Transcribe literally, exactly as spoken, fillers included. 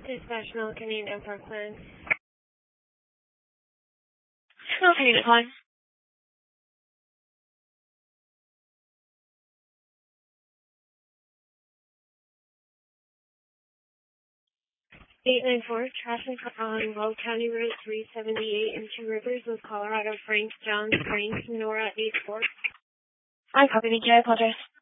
Dispatch Canadian and Parkland. Okay, decline. eight nine four, traffic on Low County Route three seventy-eight in Two Rivers with Colorado Frank John Frank Nora eight four. I copy, thank you, I apologize.